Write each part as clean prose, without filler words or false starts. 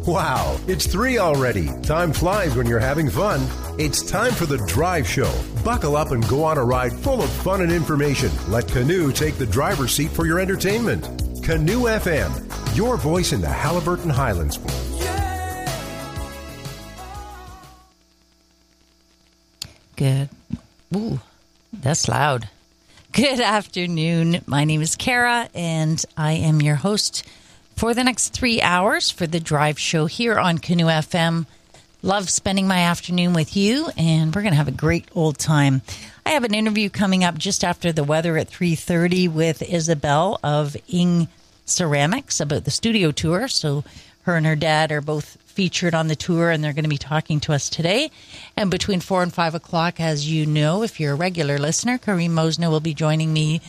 Wow, it's 3 already. Time flies when you're having fun. It's time for The Drive Show. Buckle up and go on a ride full of fun and information. Let Canoe take the driver's seat for your entertainment. Canoe FM, your voice in the Haliburton Highlands. Good. Ooh, that's loud. Good afternoon. My name is Kara, and I am your host for the next 3 hours for The Drive Show here on Canoe FM. Love spending my afternoon with you, and we're going to have a great old time. I have an interview coming up just after the weather at 3:30 with Isabel of Ing Ceramics about the studio tour. So her and her dad are both featured on the tour, and they're going to be talking to us today. And between 4 and 5 o'clock, as you know, if you're a regular listener, Kareem Mosna will be joining me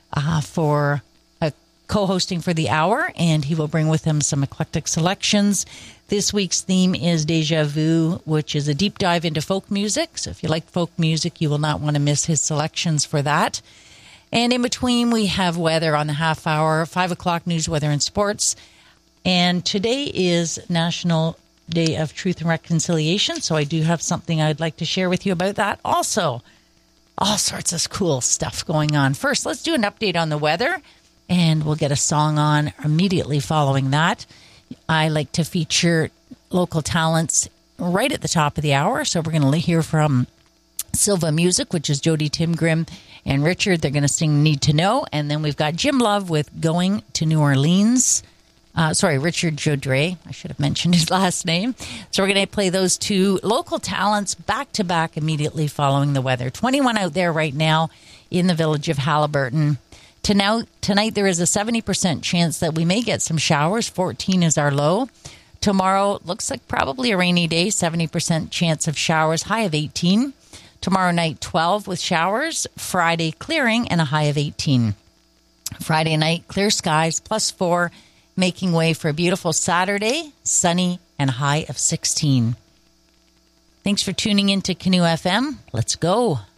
for co-hosting for the hour, and he will bring with him some eclectic selections. This week's theme is Deja Vu, which is a deep dive into folk music. So if you like folk music, you will not want to miss his selections for that. And in between, we have weather on the half hour, 5 o'clock news, weather, and sports. And today is National Day of Truth and Reconciliation, so I do have something I'd like to share with you about that. Also, all sorts of cool stuff going on. First, let's do an update on the weather, and we'll get a song on immediately following that. I like to feature local talents right at the top of the hour, so we're going to hear from Silva Music, which is Jody Timgrim and Richard. They're going to sing Need to Know, and then we've got Jim Love with Going to New Orleans. Richard Jodre. I should have mentioned his last name. So we're going to play those two local talents back-to-back immediately following the weather. 21 out there right now in the village of Haliburton. Tonight there is a 70% chance that we may get some showers. 14 is our low. Tomorrow looks like probably a rainy day. 70% chance of showers, high of 18. Tomorrow night, 12 with showers. Friday, clearing and a high of 18. Friday night, clear skies, +4. Making way for a beautiful Saturday, sunny and high of 16. Thanks for tuning in to Canoe FM. Let's go.